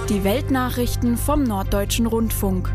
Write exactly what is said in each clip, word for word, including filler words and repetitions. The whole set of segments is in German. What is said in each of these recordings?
Die Weltnachrichten vom Norddeutschen Rundfunk.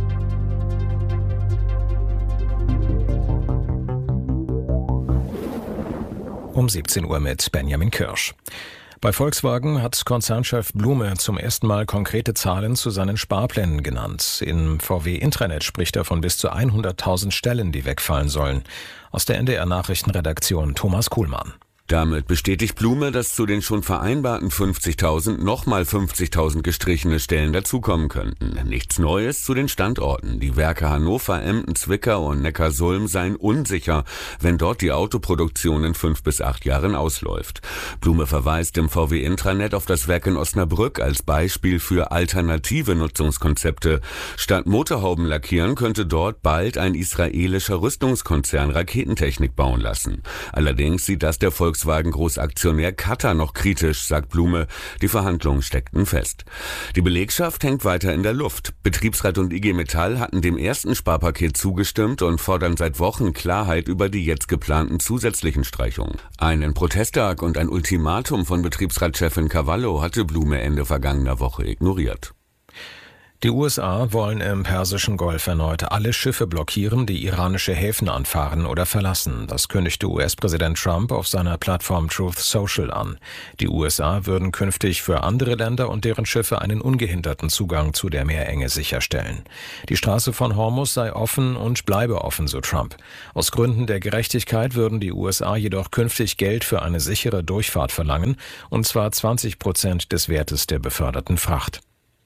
Um siebzehn Uhr mit Benjamin Kirsch. Bei Volkswagen hat Konzernchef Blume zum ersten Mal konkrete Zahlen zu seinen Sparplänen genannt. Im V W-Intranet spricht er von bis zu hunderttausend Stellen, die wegfallen sollen. Aus der N D R-Nachrichtenredaktion Thomas Kuhlmann. Damit bestätigt Blume, dass zu den schon vereinbarten fünfzigtausend nochmal fünfzigtausend gestrichene Stellen dazukommen könnten. Nichts Neues zu den Standorten. Die Werke Hannover, Emden, Zwickau und Neckarsulm seien unsicher, wenn dort die Autoproduktion in fünf bis acht Jahren ausläuft. Blume verweist im V W-Intranet auf das Werk in Osnabrück als Beispiel für alternative Nutzungskonzepte. Statt Motorhauben lackieren könnte dort bald ein israelischer Rüstungskonzern Raketentechnik bauen lassen. Allerdings sieht das der Volkswagen Volkswagen-Großaktionär Qatar noch kritisch, sagt Blume. Die Verhandlungen steckten fest. Die Belegschaft hängt weiter in der Luft. Betriebsrat und I G Metall hatten dem ersten Sparpaket zugestimmt und fordern seit Wochen Klarheit über die jetzt geplanten zusätzlichen Streichungen. Einen Protesttag und ein Ultimatum von Betriebsratschefin Cavallo hatte Blume Ende vergangener Woche ignoriert. Die U S A wollen im Persischen Golf erneut alle Schiffe blockieren, die iranische Häfen anfahren oder verlassen. Das kündigte U S-Präsident Trump auf seiner Plattform Truth Social an. Die U S A würden künftig für andere Länder und deren Schiffe einen ungehinderten Zugang zu der Meerenge sicherstellen. Die Straße von Hormuz sei offen und bleibe offen, so Trump. Aus Gründen der Gerechtigkeit würden die U S A jedoch künftig Geld für eine sichere Durchfahrt verlangen, und zwar zwanzig Prozent des Wertes der beförderten Fracht.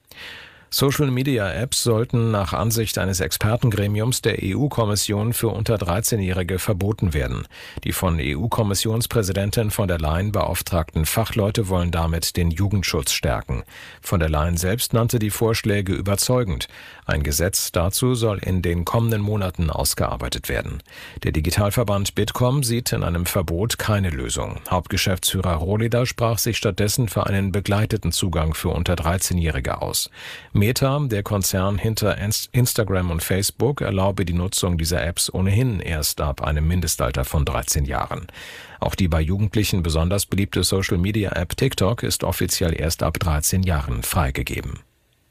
Social-Media-Apps sollten nach Ansicht eines Expertengremiums der E U-Kommission für unter dreizehnjährige verboten werden. Die von E U-Kommissionspräsidentin von der Leyen beauftragten Fachleute wollen damit den Jugendschutz stärken. Von der Leyen selbst nannte die Vorschläge überzeugend. Ein Gesetz dazu soll in den kommenden Monaten ausgearbeitet werden. Der Digitalverband Bitkom sieht in einem Verbot keine Lösung. Hauptgeschäftsführer Rohleder sprach sich stattdessen für einen begleiteten Zugang für unter dreizehnjährige aus. Meta, der Konzern hinter Instagram und Facebook, erlaube die Nutzung dieser Apps ohnehin erst ab einem Mindestalter von dreizehn Jahren. Auch die bei Jugendlichen besonders beliebte Social-Media-App TikTok ist offiziell erst ab dreizehn Jahren freigegeben.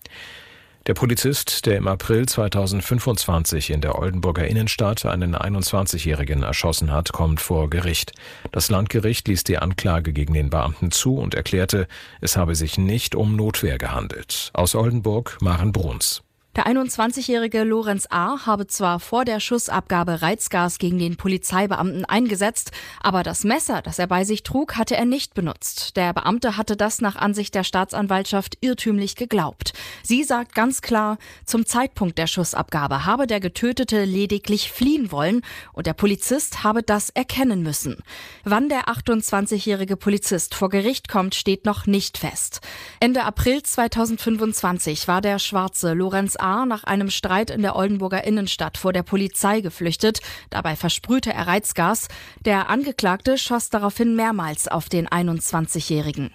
Der Polizist, der im April zweitausendfünfundzwanzig in der Oldenburger Innenstadt einen einundzwanzigjährigen erschossen hat, kommt vor Gericht. Das Landgericht ließ die Anklage gegen den Beamten zu und erklärte, es habe sich nicht um Notwehr gehandelt. Aus Oldenburg, Maren Bruns. Der einundzwanzigjährige Lorenz A. habe zwar vor der Schussabgabe Reizgas gegen den Polizeibeamten eingesetzt, aber das Messer, das er bei sich trug, hatte er nicht benutzt. Der Beamte hatte das nach Ansicht der Staatsanwaltschaft irrtümlich geglaubt. Sie sagt ganz klar, zum Zeitpunkt der Schussabgabe habe der Getötete lediglich fliehen wollen und der Polizist habe das erkennen müssen. Wann der achtundzwanzigjährige Polizist vor Gericht kommt, steht noch nicht fest. Ende April zweitausendfünfundzwanzig war der schwarze Lorenz A. nach einem Streit in der Oldenburger Innenstadt vor der Polizei geflüchtet. Dabei versprühte er Reizgas. Der Angeklagte schoss daraufhin mehrmals auf den einundzwanzigjährigen.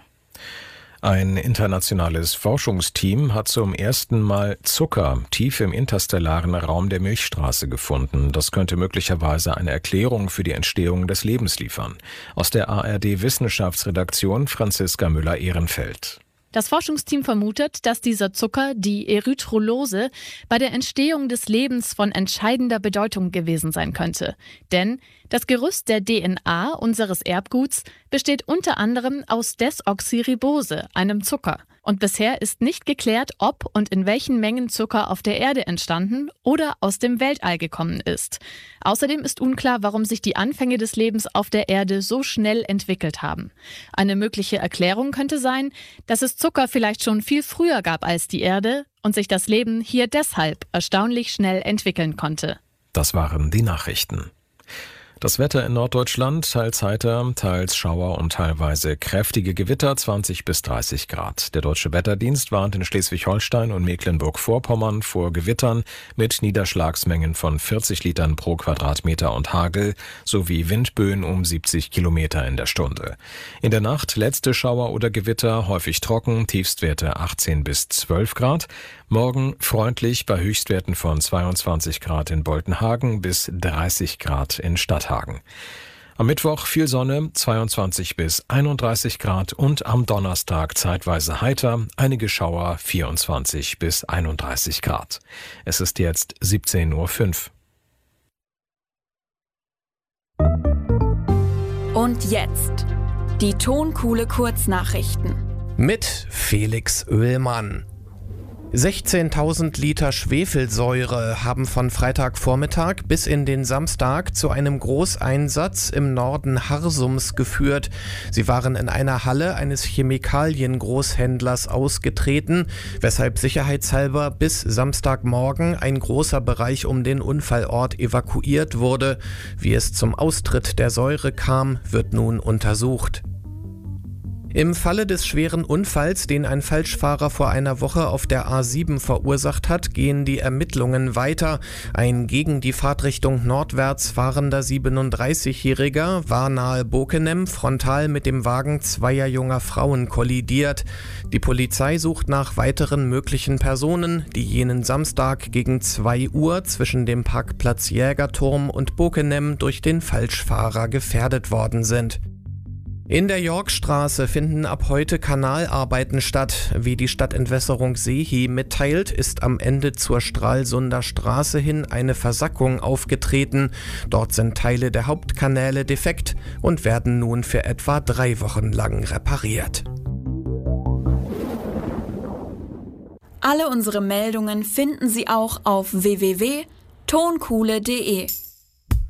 Ein internationales Forschungsteam hat zum ersten Mal Zucker tief im interstellaren Raum der Milchstraße gefunden. Das könnte möglicherweise eine Erklärung für die Entstehung des Lebens liefern. Aus der A R D-Wissenschaftsredaktion Franziska Müller-Ehrenfeld. Das Forschungsteam vermutet, dass dieser Zucker, die Erythrolose, bei der Entstehung des Lebens von entscheidender Bedeutung gewesen sein könnte. Denn das Gerüst der D N A unseres Erbguts besteht unter anderem aus Desoxyribose, einem Zucker. Und bisher ist nicht geklärt, ob und in welchen Mengen Zucker auf der Erde entstanden oder aus dem Weltall gekommen ist. Außerdem ist unklar, warum sich die Anfänge des Lebens auf der Erde so schnell entwickelt haben. Eine mögliche Erklärung könnte sein, dass es Zucker vielleicht schon viel früher gab als die Erde und sich das Leben hier deshalb erstaunlich schnell entwickeln konnte. Das waren die Nachrichten. Das Wetter in Norddeutschland, teils heiter, teils Schauer und teilweise kräftige Gewitter, zwanzig bis dreißig Grad. Der Deutsche Wetterdienst warnt in Schleswig-Holstein und Mecklenburg-Vorpommern vor Gewittern mit Niederschlagsmengen von vierzig Litern pro Quadratmeter und Hagel sowie Windböen um siebzig Kilometer in der Stunde. In der Nacht letzte Schauer oder Gewitter, häufig trocken, Tiefstwerte achtzehn bis zwölf Grad. Morgen freundlich bei Höchstwerten von zweiundzwanzig Grad in Boltenhagen bis dreißig Grad in Stadthagen. Am Mittwoch viel Sonne, zweiundzwanzig bis einunddreißig Grad und am Donnerstag zeitweise heiter, einige Schauer, vierundzwanzig bis einunddreißig Grad. Es ist jetzt siebzehn Uhr fünf. Und jetzt die Tonkuhle Kurznachrichten. Mit Felix Oehlmann. sechzehntausend Liter Schwefelsäure haben von Freitagvormittag bis in den Samstag zu einem Großeinsatz im Norden Harsums geführt. Sie waren in einer Halle eines Chemikaliengroßhändlers ausgetreten, weshalb sicherheitshalber bis Samstagmorgen ein großer Bereich um den Unfallort evakuiert wurde. Wie es zum Austritt der Säure kam, wird nun untersucht. Im Falle des schweren Unfalls, den ein Falschfahrer vor einer Woche auf der A sieben verursacht hat, gehen die Ermittlungen weiter. Ein gegen die Fahrtrichtung nordwärts fahrender siebenunddreißigjähriger war nahe Bokenem frontal mit dem Wagen zweier junger Frauen kollidiert. Die Polizei sucht nach weiteren möglichen Personen, die jenen Samstag gegen zwei Uhr zwischen dem Parkplatz Jägerturm und Bokenem durch den Falschfahrer gefährdet worden sind. In der Yorkstraße finden ab heute Kanalarbeiten statt. Wie die Stadtentwässerung Sehi mitteilt, ist am Ende zur Stralsunder Straße hin eine Versackung aufgetreten. Dort sind Teile der Hauptkanäle defekt und werden nun für etwa drei Wochen lang repariert. Alle unsere Meldungen finden Sie auch auf w w w punkt tonkuhle punkt de.